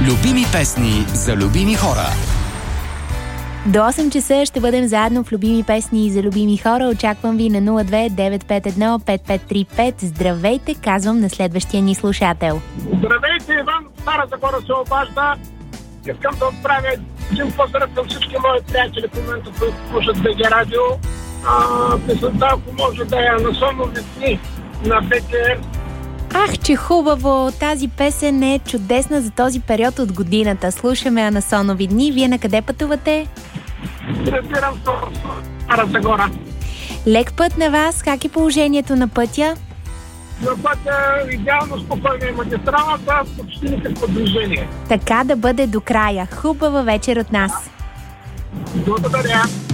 Любими песни за любими хора. До 8 часа ще бъдем заедно в любими песни за любими хора. Очаквам ви на 02-951-5535. Здравейте, казвам на следващия ни слушател. Здравейте, Иван, Стара Загора се обажда. Искам да отправя един поздрав към всички мои приятели в момента, които слушат БГ Радио. Песента, ако може да я Анасонови дни на БТР. Ах, че хубаво! Тази песен е чудесна за този период от годината. Слушаме Анасонови дни. Вие на къде пътувате? Разбирам се, Стара Загора. Лек път на вас. Как е положението на пътя? На пътя идеално спокойно и магистралата, почти никакво движение. Така да бъде до края. Хубава вечер от нас. Благодаря.